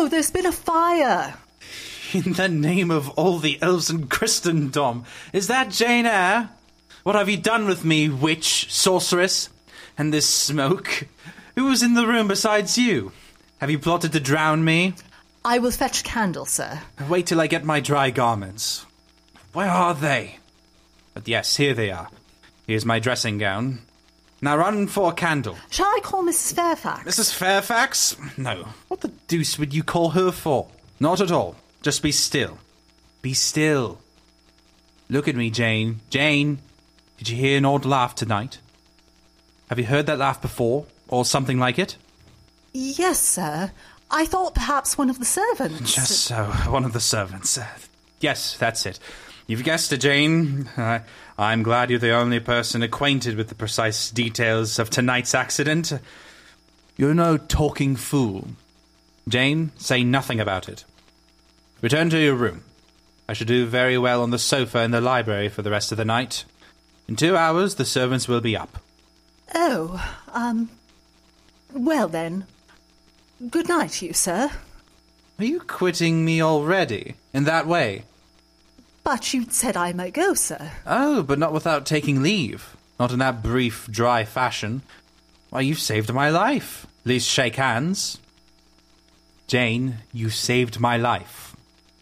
no, there's been a fire. In the name of all the elves in Christendom, is that Jane Eyre? What have you done with me, witch, sorceress? And this smoke? Who was in the room besides you? Have you plotted to drown me? I will fetch candle, sir. Wait till I get my dry garments. Where are they? But yes, here they are. Here's my dressing gown. Now run for a candle. Shall I call Mrs. Fairfax? Mrs. Fairfax? No. What the deuce would you call her for? Not at all. Just be still. Be still. Look at me, Jane. Jane, did you hear an odd laugh tonight? Have you heard that laugh before, or something like it? Yes, sir. I thought perhaps one of the servants. Just so, one of the servants. Yes, that's it. You've guessed it, Jane. I'm glad you're the only person acquainted with the precise details of tonight's accident. You're no talking fool. Jane, say nothing about it. Return to your room. I shall do very well on the sofa in the library for the rest of the night. In 2 hours, the servants will be up. Oh, well then. Good night to you, sir. Are you quitting me already? In that way? But you said I might go, sir. Oh, but not without taking leave. Not in that brief, dry fashion. Why, you've saved my life. At least shake hands. Jane, you saved my life.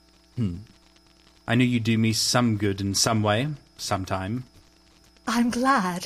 I knew you'd do me some good in some way, sometime. I'm glad.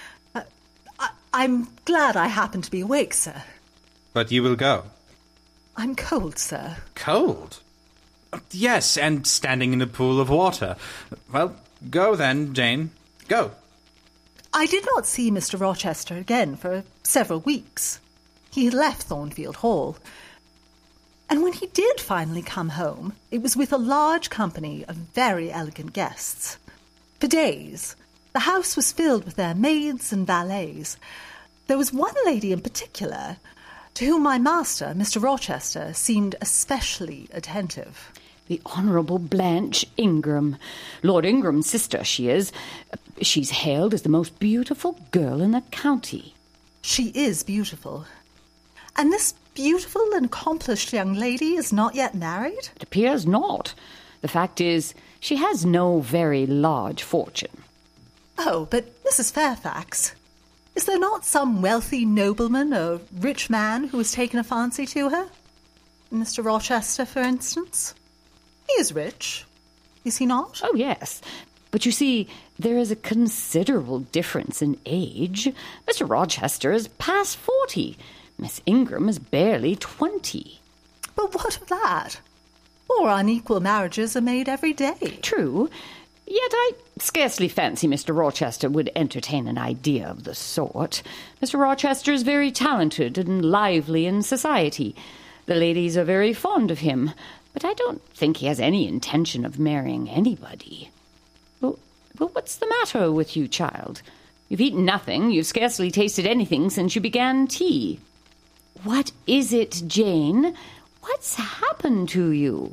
I'm glad I happened to be awake, sir. But you will go. I'm cold, sir. Cold? Yes, and standing in a pool of water. Well, go then, Jane. Go. I did not see Mr. Rochester again for several weeks. He had left Thornfield Hall. And when he did finally come home, it was with a large company of very elegant guests. For days, the house was filled with their maids and valets. There was one lady in particular to whom my master, Mr. Rochester, seemed especially attentive. The Honourable Blanche Ingram. Lord Ingram's sister, she is. She's hailed as the most beautiful girl in the county. She is beautiful. And this beautiful and accomplished young lady is not yet married? It appears not. The fact is, she has no very large fortune. Oh, but Mrs. Fairfax, is there not some wealthy nobleman or rich man who has taken a fancy to her? Mr. Rochester, for instance? He is rich, is he not? Oh, yes. But you see, there is a considerable difference in age. Mr. Rochester is past 40. Miss Ingram is barely 20. But what of that? More unequal marriages are made every day. True. Yet I scarcely fancy Mr. Rochester would entertain an idea of the sort. Mr. Rochester is very talented and lively in society. The ladies are very fond of him, but I don't think he has any intention of marrying anybody. Well, what's the matter with you, child? You've eaten nothing, you've scarcely tasted anything since you began tea. What is it, Jane? What's happened to you?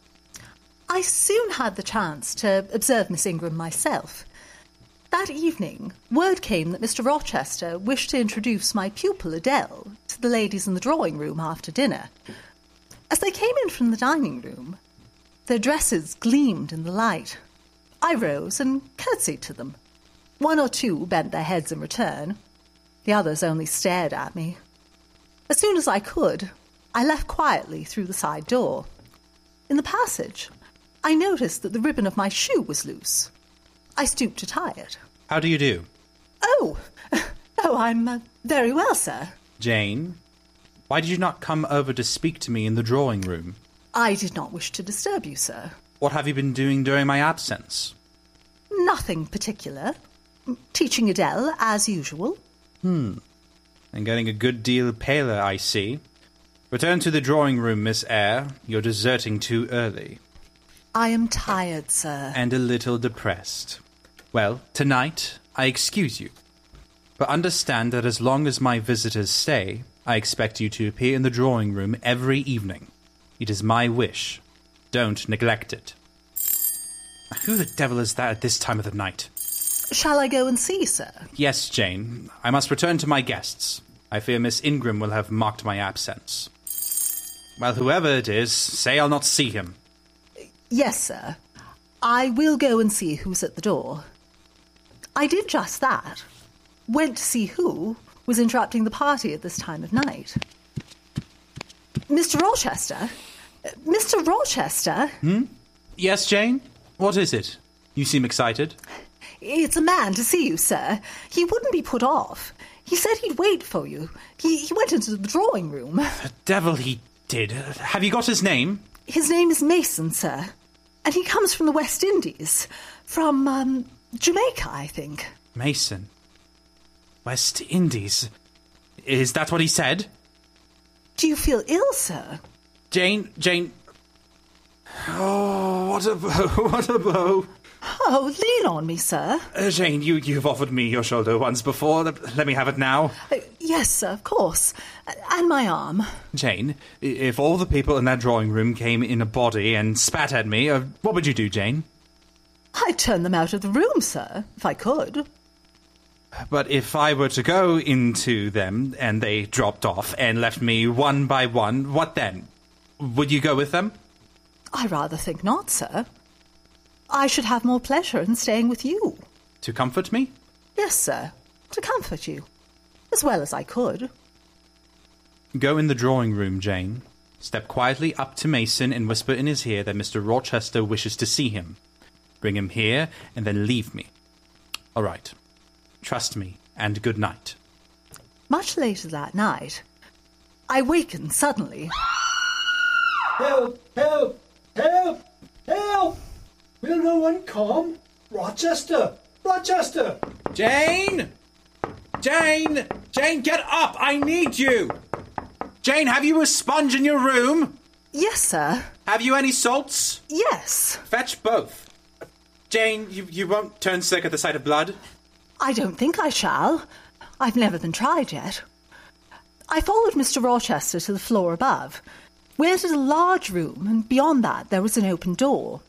I soon had the chance to observe Miss Ingram myself. That evening, word came that Mr. Rochester wished to introduce my pupil Adele to the ladies in the drawing-room after dinner. As they came in from the dining-room, their dresses gleamed in the light. I rose and curtsied to them. One or two bent their heads in return. The others only stared at me. As soon as I could, I left quietly through the side door. In the passage, I noticed that the ribbon of my shoe was loose. I stooped to tie it. How do you do? Oh, I'm very well, sir. Jane, why did you not come over to speak to me in the drawing-room? I did not wish to disturb you, sir. What have you been doing during my absence? Nothing particular. Teaching Adele, as usual. And getting a good deal paler, I see. Return to the drawing-room, Miss Eyre. You're deserting too early. I am tired, sir. And a little depressed. Well, tonight, I excuse you. But understand that as long as my visitors stay, I expect you to appear in the drawing-room every evening. It is my wish. Don't neglect it. Who the devil is that at this time of the night? Shall I go and see, sir? Yes, Jane. I must return to my guests. I fear Miss Ingram will have mocked my absence. Well, whoever it is, say I'll not see him. Yes, sir. I will go and see who's at the door. I did just that. Went to see who was interrupting the party at this time of night. Mr. Rochester? Mr. Rochester? Yes, Jane? What is it? You seem excited. It's a man to see you, sir. He wouldn't be put off. He said he'd wait for you. He went into the drawing room. The devil he did. Have you got his name? His name is Mason, sir. And he comes from the West Indies. From, Jamaica, I think. Mason. West Indies. Is that what he said? Do you feel ill, sir? Jane... Oh, what a blow, what a blow. Oh, lean on me, sir. Jane, you've offered me your shoulder once before. Let me have it now. Yes, sir, of course. And my arm. Jane, if all the people in that drawing room came in a body and spat at me, what would you do, Jane? I'd turn them out of the room, sir, if I could. But if I were to go into them and they dropped off and left me one by one, what then? Would you go with them? I rather think not, sir. I should have more pleasure in staying with you. To comfort me? Yes, sir, to comfort you, as well as I could. Go in the drawing room, Jane. Step quietly up to Mason and whisper in his ear that Mr. Rochester wishes to see him. Bring him here and then leave me. All right. Trust me, and good night. Much later that night, I wakened suddenly. Help! Help! Help! Help! Will no one come? Rochester! Rochester! Jane! Jane! Jane, get up! I need you! Jane, have you a sponge in your room? Yes, sir. Have you any salts? Yes. Fetch both. Jane, you won't turn sick at the sight of blood? I don't think I shall. I've never been tried yet. I followed Mr. Rochester to the floor above, where it is a large room, and beyond that there was an open door.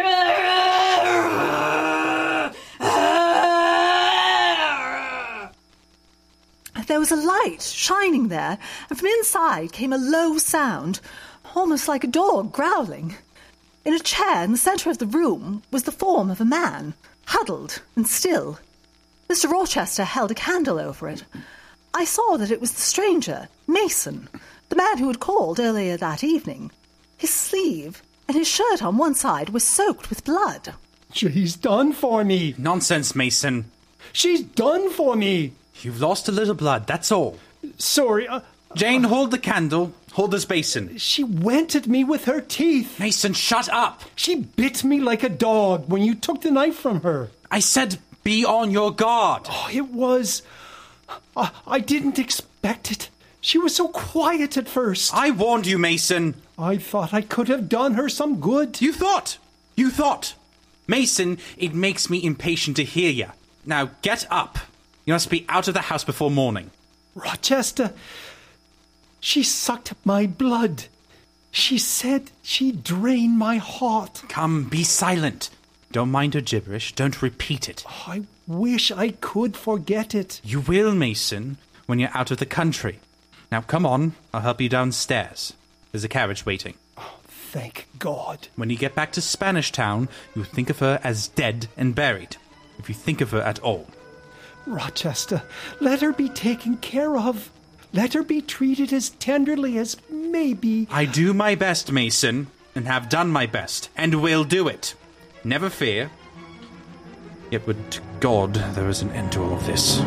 There was a light shining there, and from inside came a low sound, almost like a dog growling. In a chair in the centre of the room was the form of a man, huddled and still. Mr. Rochester held a candle over it. I saw that it was the stranger, Mason, the man who had called earlier that evening. His sleeve and his shirt on one side were soaked with blood. She's done for me. Nonsense, Mason. She's done for me. You've lost a little blood, that's all. Sorry. Jane, hold the candle. Hold this basin. She went at me with her teeth. Mason, shut up. She bit me like a dog when you took the knife from her. I said be on your guard. Oh, it was... I didn't expect it. She was so quiet at first. I warned you, Mason. I thought I could have done her some good. You thought. Mason, it makes me impatient to hear you. Now, get up. You must be out of the house before morning. Rochester, she sucked my blood. She said she'd drain my heart. Come, be silent. Don't mind her gibberish. Don't repeat it. Oh, I wish I could forget it. You will, Mason, when you're out of the country. Now, come on. I'll help you downstairs. There's a carriage waiting. Oh, thank God. When you get back to Spanish Town, you think of her as dead and buried, if you think of her at all. Rochester, let her be taken care of. Let her be treated as tenderly as maybe... I do my best, Mason, and have done my best, and will do it. Never fear. Yet would to God there is an end to all of this.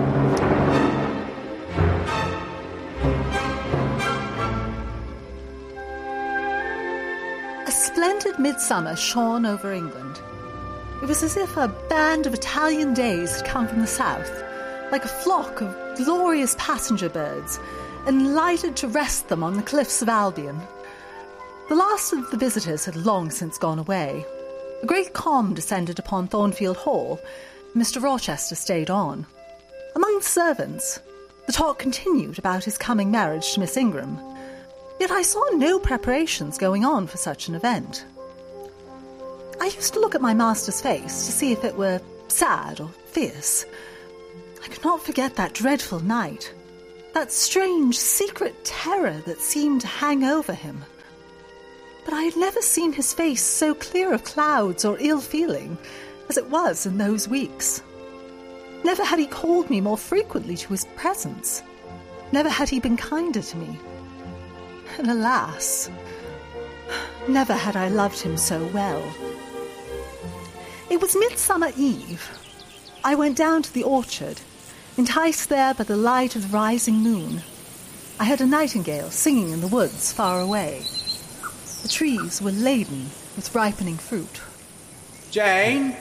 A splendid midsummer shone over England. It was as if a band of Italian days had come from the south, like a flock of glorious passenger birds, and lighted to rest them on the cliffs of Albion. The last of the visitors had long since gone away. A great calm descended upon Thornfield Hall. Mr. Rochester stayed on. Among the servants, the talk continued about his coming marriage to Miss Ingram. Yet I saw no preparations going on for such an event. I used to look at my master's face to see if it were sad or fierce. I could not forget that dreadful night. that strange secret terror that seemed to hang over him. But I had never seen his face so clear of clouds or ill feeling as it was in those weeks. Never had he called me more frequently to his presence. Never had he been kinder to me. And alas, never had I loved him so well. It was Midsummer Eve. I went down to the orchard, enticed there by the light of the rising moon. I heard a nightingale singing in the woods far away. The trees were laden with ripening fruit. Jane?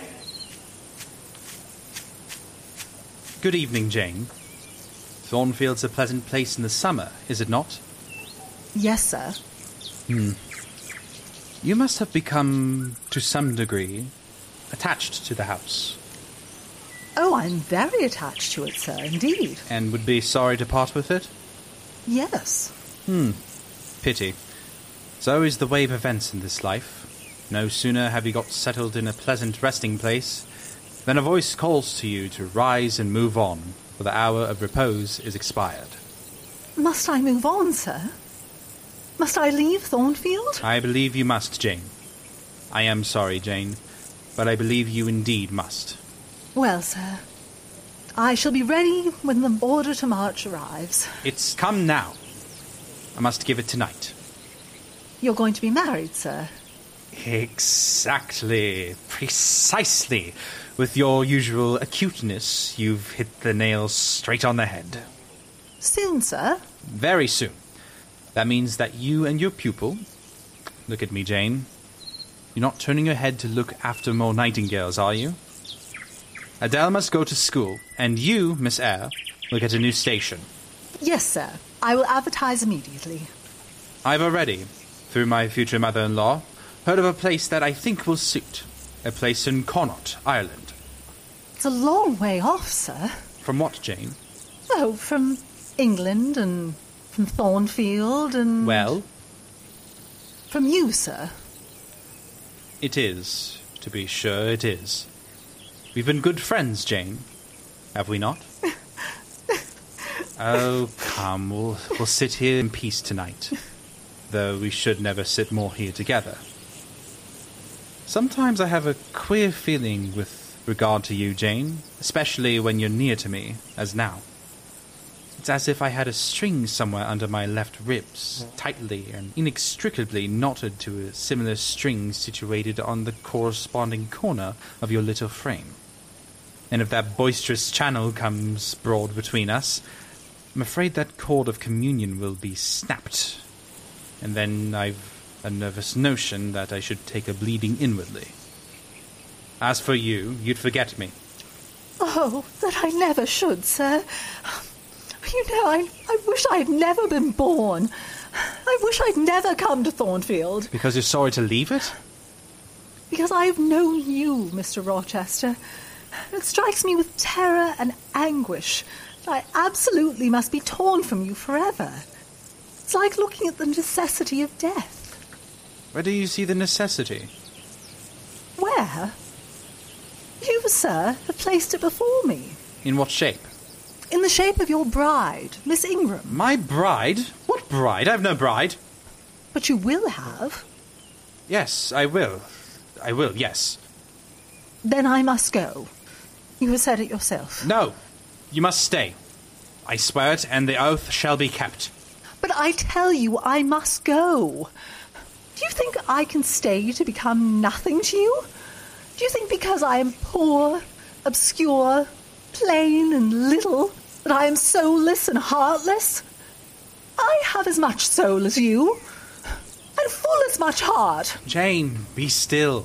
Good evening, Jane. Thornfield's a pleasant place in the summer, is it not? Yes, sir. You must have become, to some degree, attached to the house. Oh, I'm very attached to it, sir, indeed. And would be sorry to part with it? Yes. Pity. So is the way of events in this life. No sooner have you got settled in a pleasant resting place than a voice calls to you to rise and move on, for the hour of repose is expired. Must I move on, sir? Must I leave Thornfield? I believe you must, Jane. I am sorry, Jane, but I believe you indeed must. Well, sir, I shall be ready when the order to march arrives. It's come now. I must give it tonight. You're going to be married, sir? Exactly. Precisely. With your usual acuteness, you've hit the nail straight on the head. Soon, sir? Very soon. That means that you and your pupil... Look at me, Jane. You're not turning your head to look after more nightingales, are you? Adele must go to school, and you, Miss Eyre, will get a new station. Yes, sir. I will advertise immediately. I've already, through my future mother-in-law, heard of a place that I think will suit. A place in Connaught, Ireland. It's a long way off, sir. From what, Jane? Oh, from England and from Thornfield and... Well? From you, sir. It is. To be sure it is. We've been good friends, Jane. Have we not? Oh, come, we'll sit here in peace tonight. Though we should never sit more here together. Sometimes I have a queer feeling with regard to you, Jane, especially when you're near to me, as now. It's as if I had a string somewhere under my left ribs, tightly and inextricably knotted to a similar string situated on the corresponding corner of your little frame. And if that boisterous channel comes broad between us, I'm afraid that cord of communion will be snapped. And then I've a nervous notion that I should take a bleeding inwardly. As for you, you'd forget me. Oh, that I never should, sir. You know, I wish I'd never been born. I wish I'd never come to Thornfield. Because you're sorry to leave it? Because I've known you, Mr. Rochester. It strikes me with terror and anguish that I absolutely must be torn from you forever. It's like looking at the necessity of death. Where do you see the necessity? Where? You, sir, have placed it before me. In what shape? In the shape of your bride, Miss Ingram. My bride? What bride? I've no bride. But you will have. Yes, I will. I will, yes. Then I must go. You have said it yourself. No, you must stay. I swear it, and the oath shall be kept. But I tell you, I must go. Do you think I can stay to become nothing to you? Do you think because I am poor, obscure, plain and little, that I am soulless and heartless? I have as much soul as you, and full as much heart. Jane, be still.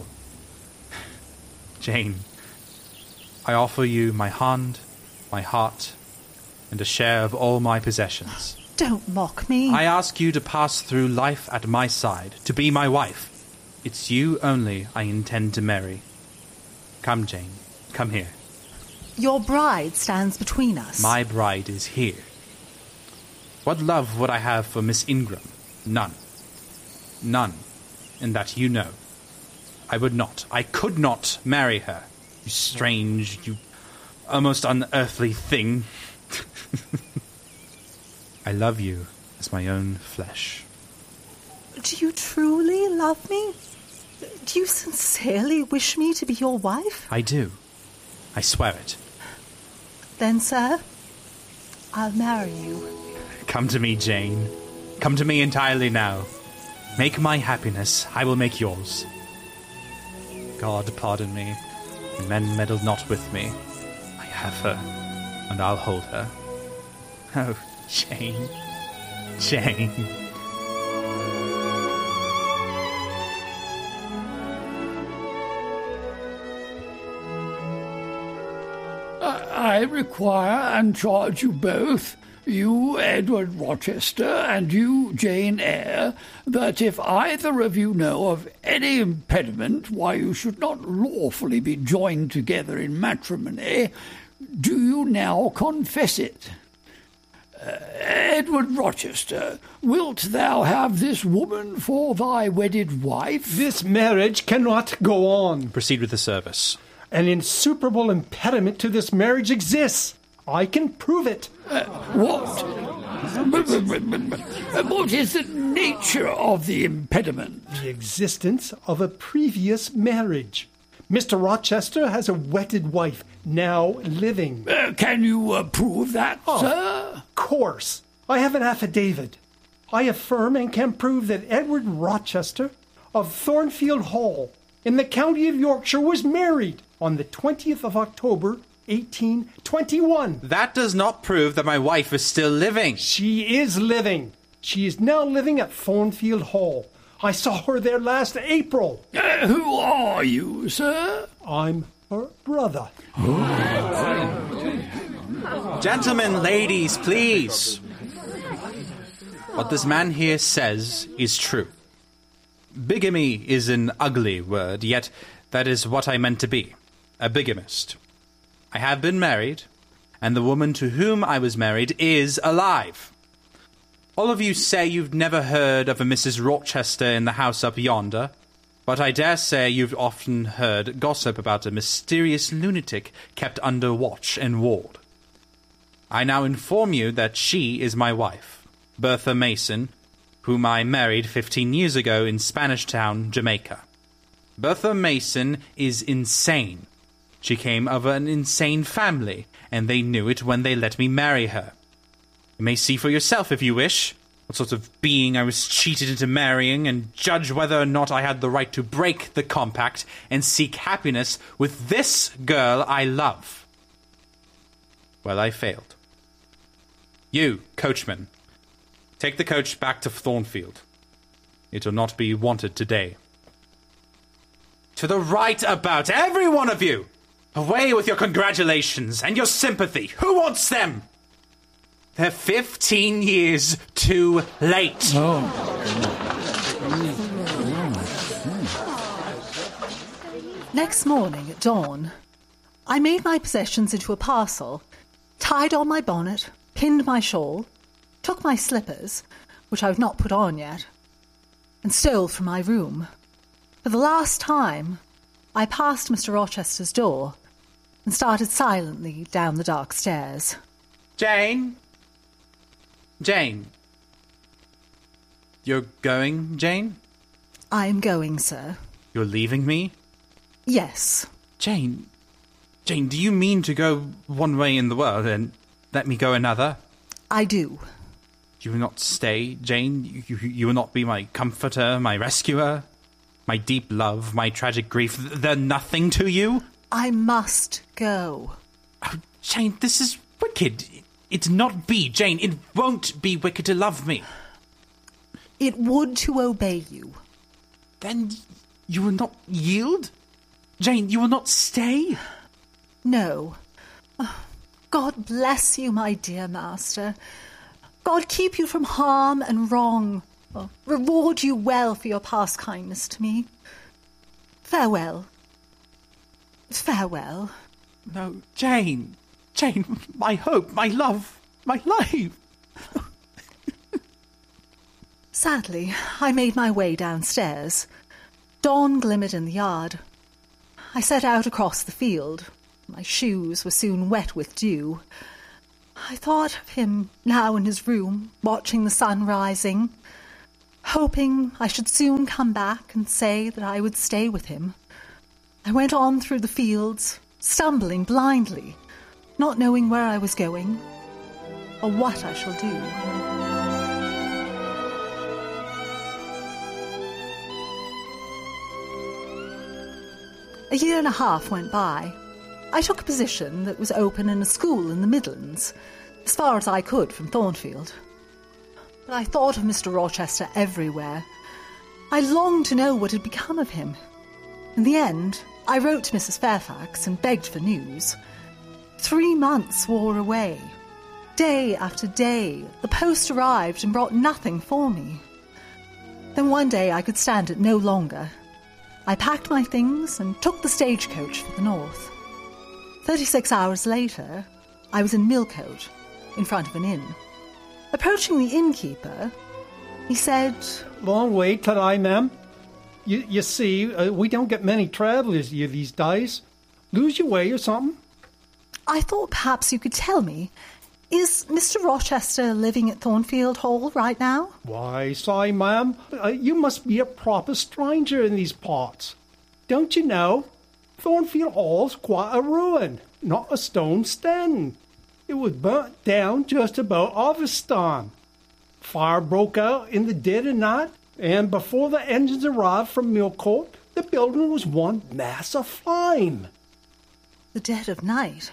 Jane, I offer you my hand, my heart, and a share of all my possessions. Don't mock me. I ask you to pass through life at my side, to be my wife. It's you only I intend to marry. Come, Jane, come here. Your bride stands between us. My bride is here. What love would I have for Miss Ingram? None. None. And that you know. I would not, I could not marry her. You strange, you almost unearthly thing. I love you as my own flesh. Do you truly love me? Do you sincerely wish me to be your wife? I do. I swear it. Then, sir, I'll marry you. Come to me, Jane. Come to me entirely now. Make my happiness, I will make yours. God pardon me, and men meddle not with me. I have her, and I'll hold her. Oh, Jane. Jane. I require and charge you both, you, Edward Rochester, and you, Jane Eyre, that if either of you know of any impediment why you should not lawfully be joined together in matrimony, do you now confess it? Edward Rochester, wilt thou have this woman for thy wedded wife? This marriage cannot go on. Proceed with the service. An insuperable impediment to this marriage exists. I can prove it. What? What is the nature of the impediment? The existence of a previous marriage. Mr. Rochester has a wedded wife now living. Can you prove that, sir? Of course. I have an affidavit. I affirm and can prove that Edward Rochester of Thornfield Hall in the county of Yorkshire was married on the 20th of October, 1821. That does not prove that my wife is still living. She is living. She is now living at Thornfield Hall. I saw her there last April. Who are you, sir? I'm her brother. Gentlemen, ladies, please. What this man here says is true. Bigamy is an ugly word, yet that is what I meant to be, a bigamist. I have been married, and the woman to whom I was married is alive. All of you say you've never heard of a Mrs. Rochester in the house up yonder, but I dare say you've often heard gossip about a mysterious lunatic kept under watch and ward. I now inform you that she is my wife, Bertha Mason, whom I married 15 years ago in Spanish Town, Jamaica. Bertha Mason is insane. She came of an insane family, and they knew it when they let me marry her. You may see for yourself if you wish what sort of being I was cheated into marrying, and judge whether or not I had the right to break the compact and seek happiness with this girl I love. Well, I failed. You, coachman, take the coach back to Thornfield. It will not be wanted today. To the right about, every one of you! Away with your congratulations and your sympathy. Who wants them? They're 15 years too late. Next morning at dawn, I made my possessions into a parcel, tied on my bonnet, pinned my shawl, took my slippers, which I had not put on yet, and stole from my room. For the last time, I passed Mr. Rochester's door and started silently down the dark stairs. Jane? Jane? You're going, Jane? I am going, sir. You're leaving me? Yes. Jane, do you mean to go one way in the world and let me go another? I do. You will not stay, Jane? You will not be my comforter, my rescuer? My deep love, my tragic grief, they're nothing to you? I must go. Oh, Jane, this is wicked. It's not be, Jane. It won't be wicked to love me. It would to obey you. Then you will not yield? Jane, you will not stay? No. Oh, God bless you, my dear master. God keep you from harm and wrong. Reward you well for your past kindness to me. Farewell. Farewell. No, Jane, my hope, my love, my life. Sadly, I made my way downstairs. Dawn glimmered in the yard. I set out across the field. My shoes were soon wet with dew. I thought of him now in his room, watching the sun rising, hoping I should soon come back and say that I would stay with him. I went on through the fields, stumbling blindly, not knowing where I was going or what I shall do. A year and a half went by. I took a position that was open in a school in the Midlands, as far as I could from Thornfield. But I thought of Mr. Rochester everywhere. I longed to know what had become of him. In the end, I wrote to Mrs. Fairfax and begged for news. 3 months wore away. Day after day, the post arrived and brought nothing for me. Then one day I could stand it no longer. I packed my things and took the stagecoach for the north. 36 hours later, I was in Millcote, in front of an inn. Approaching the innkeeper, he said, Long way today, ma'am. You see, we don't get many travellers here these days. Lose your way or something? I thought perhaps you could tell me, is Mr. Rochester living at Thornfield Hall right now? Why, say, ma'am, you must be a proper stranger in these parts. Don't you know? Thornfield Hall's quite a ruin, not a stone standing. It was burnt down just about harvest time. Fire broke out in the dead of night, and before the engines arrived from Millcote, the building was one mass of flame. The dead of night?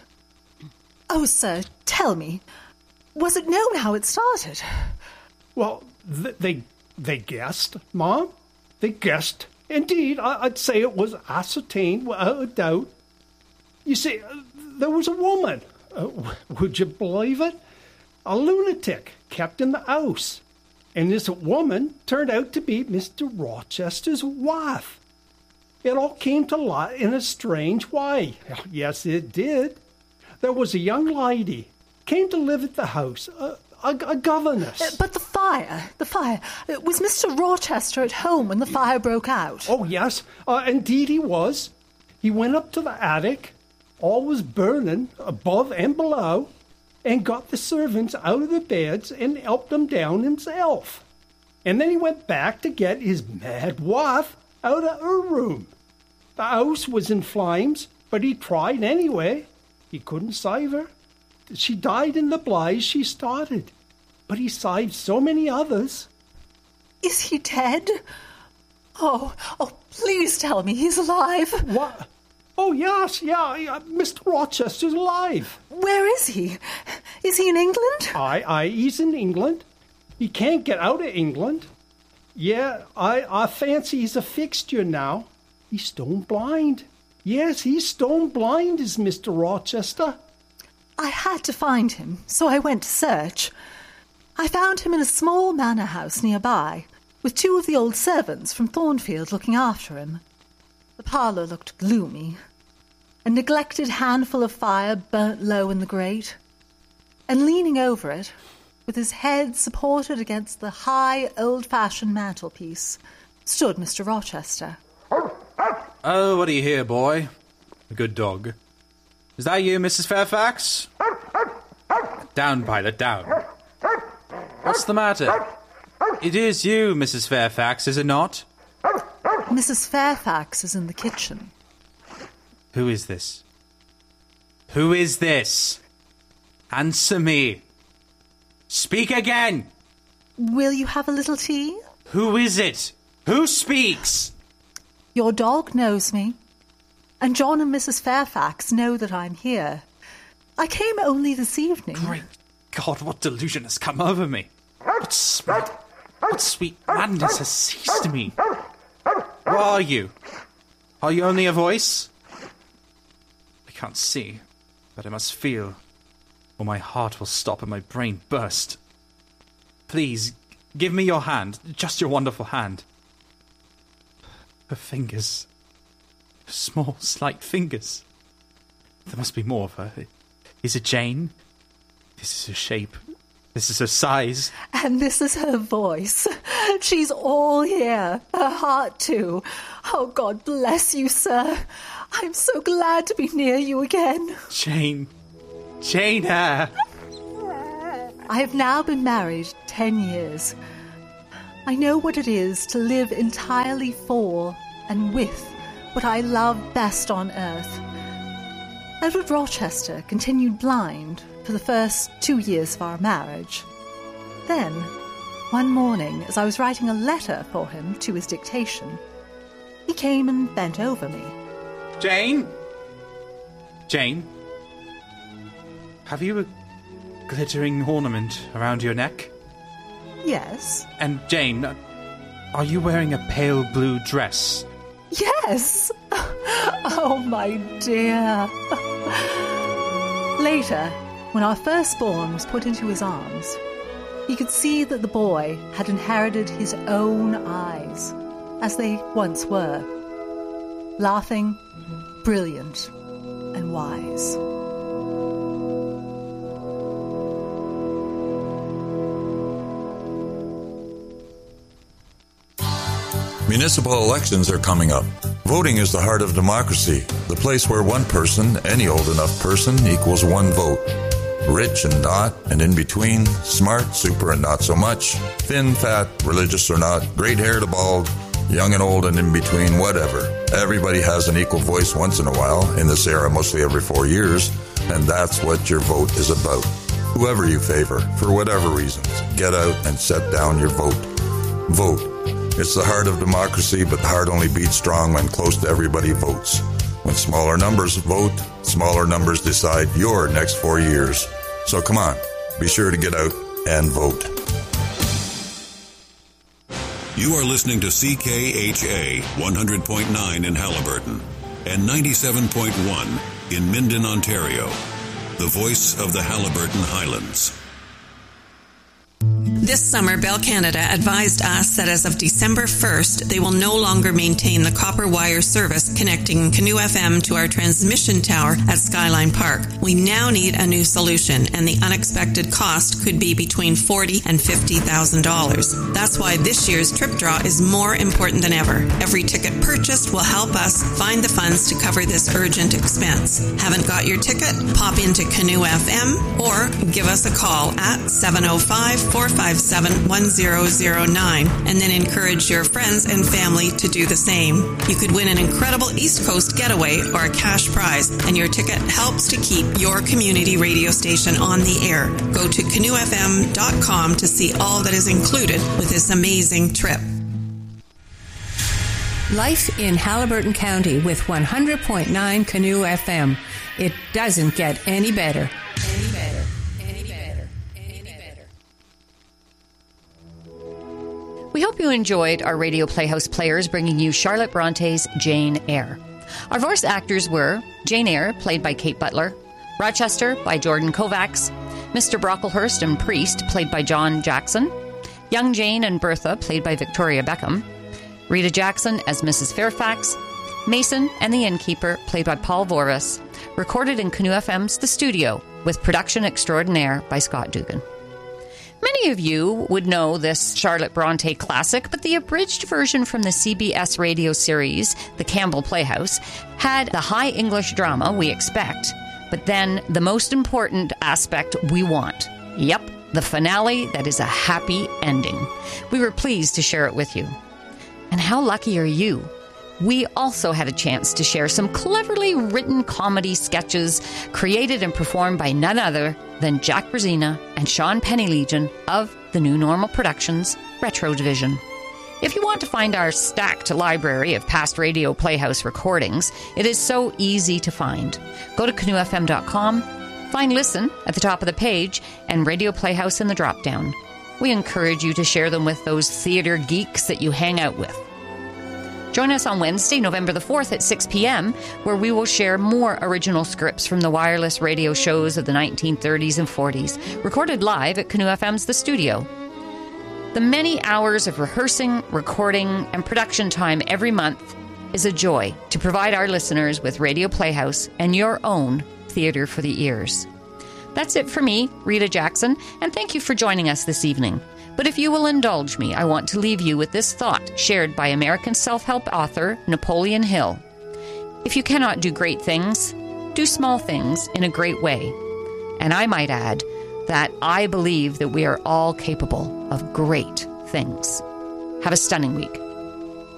Oh, sir, tell me, was it known how it started? Well, they guessed, Mom. They guessed. Indeed, I'd say it was ascertained without a doubt. You see, there was a woman, would you believe it? A lunatic kept in the house. And this woman turned out to be Mr. Rochester's wife. It all came to light in a strange way. Yes, it did. There was a young lady, came to live at the house, a governess. But the fire. Was Mr. Rochester at home when the fire broke out? Oh, yes, indeed he was. He went up to the attic, all was burning above and below, and got the servants out of the beds and helped them down himself. And then he went back to get his mad wife out of her room. The house was in flames, but he tried anyway. He couldn't save her. She died in the blaze she started. But he saved so many others. Is he dead? Oh, please tell me he's alive. What? Oh, yes, yeah, Mr. Rochester's alive. Where is he? Is he in England? Aye, he's in England. He can't get out of England. Yeah, I fancy he's a fixture now. He's stone blind. Yes, he's stone blind, is Mr. Rochester. I had to find him, so I went to search. I found him in a small manor house nearby, with 2 of the old servants from Thornfield looking after him. The parlour looked gloomy. A neglected handful of fire burnt low in the grate. And leaning over it, with his head supported against the high, old-fashioned mantelpiece, stood Mr. Rochester. Oh, what do you hear, boy? A good dog. Is that you, Mrs. Fairfax? Down, Pilot, down. What's the matter? It is you, Mrs. Fairfax, is it not? Mrs. Fairfax is in the kitchen. Who is this? Who is this? Answer me. Speak again. Will you have a little tea? Who is it? Who speaks? Your dog knows me, and John and Mrs. Fairfax know that I'm here. I came only this evening. Great God, what delusion has come over me? What sweet madness has seized me? Who are you? Are you only a voice? I can't see, but I must feel, or my heart will stop and my brain burst. Please, give me your hand, just your wonderful hand. Her fingers. Her small, slight fingers. There must be more of her. Is it Jane? This is her shape. This is her size. And this is her voice. She's all here. Her heart, too. Oh, God bless you, sir. I'm so glad to be near you again. Jane. Jane Eyre. I have now been married 10 years. I know what it is to live entirely for and with what I love best on earth. Edward Rochester continued blind for the first 2 years of our marriage. Then, one morning, as I was writing a letter for him to his dictation, he came and bent over me. Jane? Jane? Have you a glittering ornament around your neck? Yes. And Jane, are you wearing a pale blue dress? Yes! Oh, my dear. Later, when our firstborn was put into his arms, he could see that the boy had inherited his own eyes, as they once were, laughing, brilliant, and wise. Municipal elections are coming up. Voting is the heart of democracy, the place where one person, any old enough person, equals one vote. Rich and not, and in between, smart, super and not so much, thin, fat, religious or not, great-haired to bald, young and old and in between, whatever. Everybody has an equal voice once in a while, in this era mostly every 4 years, and that's what your vote is about. Whoever you favor, for whatever reasons, get out and set down your vote. Vote. It's the heart of democracy, but the heart only beats strong when close to everybody votes. When smaller numbers vote, smaller numbers decide your next 4 years. So come on, be sure to get out and vote. You are listening to CKHA 100.9 in Haliburton and 97.1 in Minden, Ontario, the voice of the Haliburton Highlands. This summer, Bell Canada advised us that as of December 1st, they will no longer maintain the copper wire service connecting Canoe FM to our transmission tower at Skyline Park. We now need a new solution, and the unexpected cost could be between $40,000 and $50,000. That's why this year's trip draw is more important than ever. Every ticket purchased will help us find the funds to cover this urgent expense. Haven't got your ticket? Pop into Canoe FM or give us a call at 705-457-1009 and then encourage your friends and family to do the same. You could win an incredible East Coast getaway or a cash prize, and your ticket helps to keep your community radio station on the air. Go to canoefm.com to see all that is included with this amazing trip. Life in Haliburton County with 100.9 Canoe FM. It doesn't get any better. Any better. We hope you enjoyed our Radio Playhouse players bringing you Charlotte Bronte's Jane Eyre. Our voice actors were Jane Eyre, played by Kate Butler, Rochester by Jordan Kovacs, Mr. Brocklehurst and Priest, played by John Jackson, Young Jane and Bertha, played by Victoria Beckham, Rita Jackson as Mrs. Fairfax, Mason and the Innkeeper, played by Paul Vorvis, recorded in Canoe FM's The Studio, with production extraordinaire by Scott Dugan. Many of you would know this Charlotte Bronte classic, but the abridged version from the CBS radio series, The Campbell Playhouse, had the high English drama we expect, but then the most important aspect we want. Yep, the finale that is a happy ending. We were pleased to share it with you. And how lucky are you? We also had a chance to share some cleverly written comedy sketches created and performed by none other than Jack Brzezina and Sean Pennylegion of the New Normal Productions Retro Division. If you want to find our stacked library of past Radio Playhouse recordings, it is so easy to find. Go to canoefm.com, find Listen at the top of the page, and Radio Playhouse in the drop-down. We encourage you to share them with those theater geeks that you hang out with. Join us on Wednesday, November the 4th at 6 p.m., where we will share more original scripts from the wireless radio shows of the 1930s and 40s, recorded live at Canoe FM's The Studio. The many hours of rehearsing, recording, and production time every month is a joy to provide our listeners with Radio Playhouse and your own theater for the ears. That's it for me, Rita Jackson, and thank you for joining us this evening. But if you will indulge me, I want to leave you with this thought shared by American self-help author Napoleon Hill. If you cannot do great things, do small things in a great way. And I might add, that I believe that we are all capable of great things. Have a stunning week.